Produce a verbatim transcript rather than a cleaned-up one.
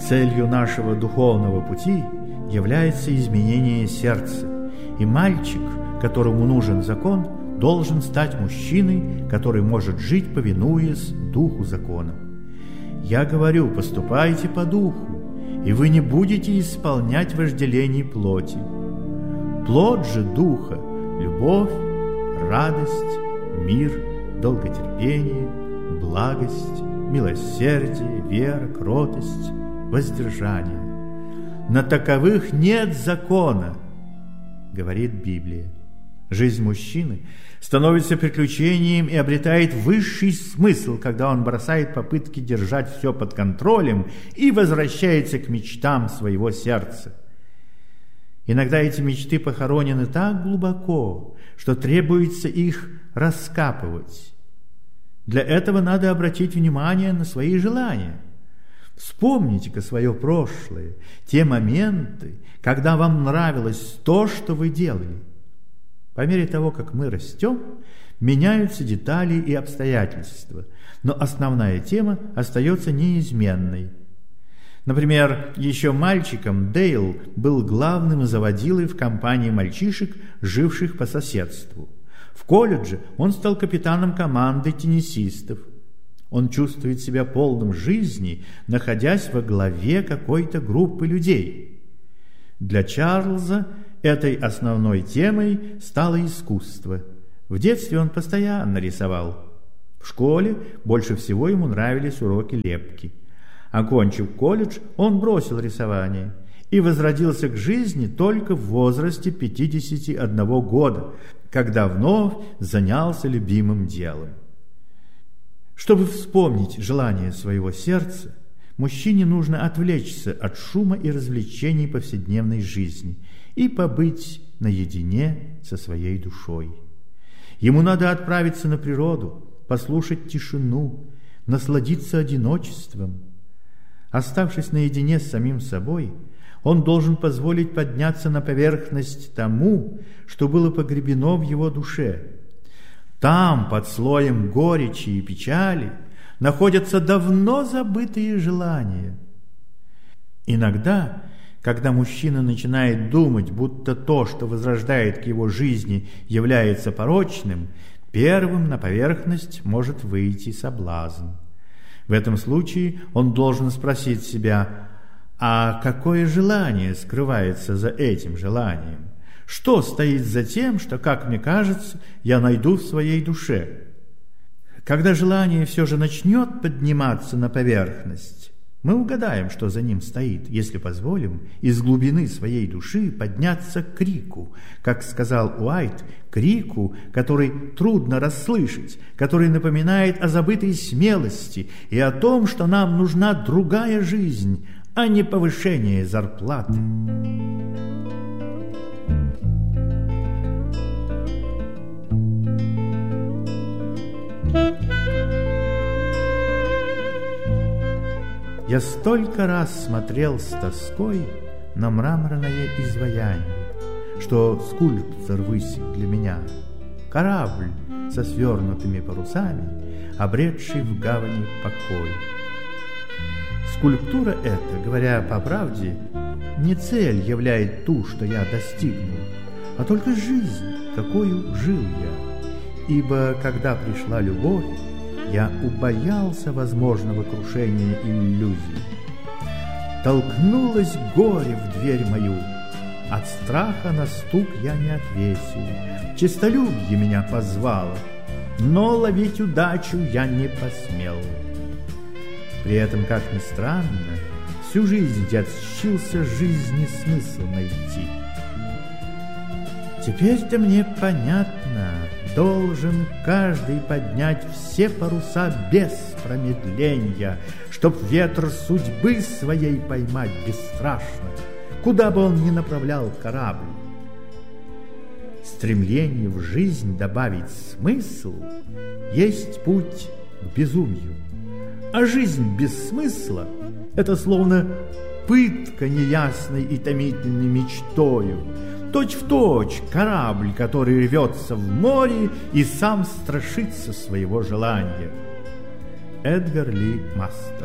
Целью нашего духовного пути является изменение сердца, и мальчик, которому нужен закон, должен стать мужчиной, который может жить, повинуясь духу закона. Я говорю, поступайте по духу, и вы не будете исполнять вожделений плоти. Плод же духа – любовь, радость, мир, долготерпение, благость, милосердие, вера, кротость, воздержание. На таковых нет закона, говорит Библия. Жизнь мужчины становится приключением и обретает высший смысл, когда он бросает попытки держать все под контролем и возвращается к мечтам своего сердца. Иногда эти мечты похоронены так глубоко, что требуется их раскапывать. Для этого надо обратить внимание на свои желания. Вспомните-ка свое прошлое, те моменты, когда вам нравилось то, что вы делали. По мере того, как мы растем, меняются детали и обстоятельства, но основная тема остается неизменной. Например, еще мальчиком Дейл был главным заводилой в компании мальчишек, живших по соседству. В колледже он стал капитаном команды теннисистов. Он чувствует себя полным жизни, находясь во главе какой-то группы людей. Для Чарльза этой основной темой стало искусство. В детстве он постоянно рисовал. В школе больше всего ему нравились уроки лепки. Окончив колледж, он бросил рисование и возродился к жизни только в возрасте пятидесяти одного года, когда вновь занялся любимым делом. Чтобы вспомнить желание своего сердца, мужчине нужно отвлечься от шума и развлечений повседневной жизни и побыть наедине со своей душой. Ему надо отправиться на природу, послушать тишину, насладиться одиночеством. Оставшись наедине с самим собой, он должен позволить подняться на поверхность тому, что было погребено в его душе. Там, под слоем горечи и печали, находятся давно забытые желания. Иногда, когда мужчина начинает думать, будто то, что возрождает к его жизни, является порочным, первым на поверхность может выйти соблазн. В этом случае он должен спросить себя, а какое желание скрывается за этим желанием? Что стоит за тем, что, как мне кажется, я найду в своей душе? Когда желание все же начнет подниматься на поверхность, мы угадаем, что за ним стоит, если позволим из глубины своей души подняться к крику, как сказал Уайт, крику, который трудно расслышать, который напоминает о забытой смелости и о том, что нам нужна другая жизнь, а не повышение зарплаты. Я столько раз смотрел с тоской на мраморное изваяние, что скульптор высек для меня, корабль со свернутыми парусами, обретший в гавани покой. Скульптура эта, говоря по правде, не цель являет ту, что я достигнул, а только жизнь, какую жил я. Ибо когда пришла любовь, я убоялся возможного крушения иллюзий. Толкнулось горе в дверь мою, от страха на стук я не ответил. Честолюбие меня позвало, но ловить удачу я не посмел. При этом, как ни странно, всю жизнь я тщился жизни смысл найти. Теперь-то мне понятно, должен каждый поднять все паруса без промедления, чтоб ветр судьбы своей поймать бесстрашно, куда бы он ни направлял корабль. Стремление в жизнь добавить смысл есть путь к безумию, а жизнь без смысла — это словно пытка неясной и томительной мечтою, точь-в-точь корабль, который рвется в море и сам страшится своего желания. Эдгар Ли Мастер.